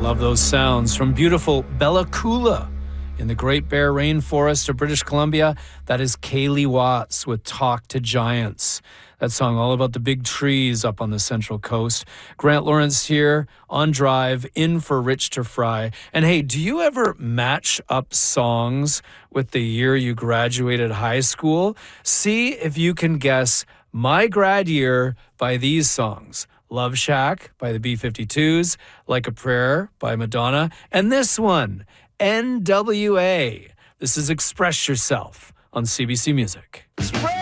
Love those sounds from beautiful Bella Coola in the Great Bear Rainforest of British Columbia. That is Kaylee Watts with Talk to Giants. That song all about the big trees up on the Central Coast. Grant Lawrence here on Drive, in for Rich to Fry. And hey, do you ever match up songs with the year you graduated high school? See if you can guess my grad year by these songs. Love Shack by the B-52s, Like a Prayer by Madonna, and this one, NWA. This is Express Yourself on CBC Music.